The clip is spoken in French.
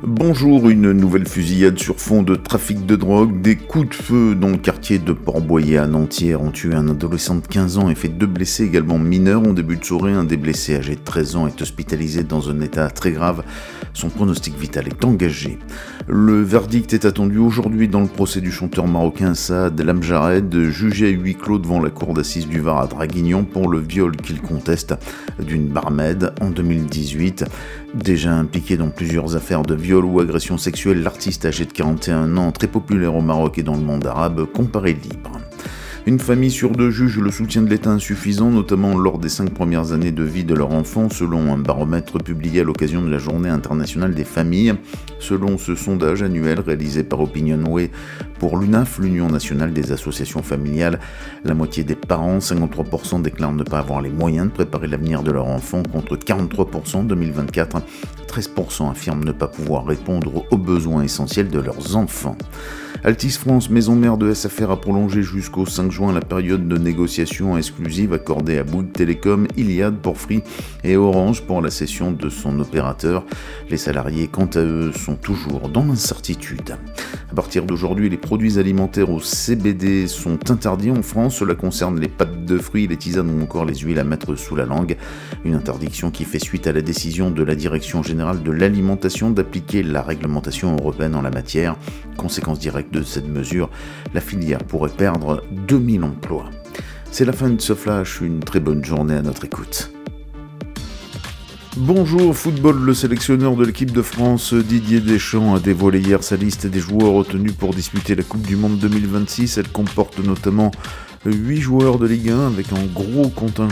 Bonjour, une nouvelle fusillade sur fond de trafic de drogue, des coups de feu dans le quartier de Port-Boyer à Nantière ont tué un adolescent de 15 ans et fait 2 blessés également mineurs. En début de soirée, un des blessés âgé de 13 ans est hospitalisé dans un état très grave. Son pronostic vital est engagé. Le verdict est attendu aujourd'hui dans le procès du chanteur marocain Saad Lamjared, jugé à huis clos devant la cour d'assises du Var à Draguignan pour le viol qu'il conteste d'une barmaid en 2018. Déjà impliqué dans plusieurs affaires de viol ou agression sexuelle, l'artiste âgé de 41 ans, très populaire au Maroc et dans le monde arabe, comparaît libre. Une famille sur 2 juge le soutien de l'État insuffisant, notamment lors des 5 premières années de vie de leur enfant, selon un baromètre publié à l'occasion de la Journée internationale des familles. Selon ce sondage annuel réalisé par Opinionway pour l'UNAF, l'Union nationale des associations familiales, la moitié des parents, 53%, déclarent ne pas avoir les moyens de préparer l'avenir de leur enfant, contre 43% en 2024. 13% affirment ne pas pouvoir répondre aux besoins essentiels de leurs enfants. Altis France, maison mère de SFR, a prolongé jusqu'au 5 juin la période de négociation exclusive accordée à Bouygues Télécom, Iliad pour Free et Orange pour la cession de son opérateur. Les salariés, quant à eux, sont toujours dans l'incertitude. À partir d'aujourd'hui, les produits alimentaires au CBD sont interdits en France. Cela concerne les pâtes de fruits, les tisanes ou encore les huiles à mettre sous la langue. Une interdiction qui fait suite à la décision de la Direction générale de l'alimentation d'appliquer la réglementation européenne en la matière. Conséquence directe de cette mesure, la filière pourrait perdre 2000 emplois. C'est la fin de ce flash, une très bonne journée à notre écoute. Bonjour football, le sélectionneur de l'équipe de France Didier Deschamps a dévoilé hier sa liste des joueurs retenus pour disputer la Coupe du Monde 2026. Elle comporte notamment 8 joueurs de Ligue 1 avec un gros contingent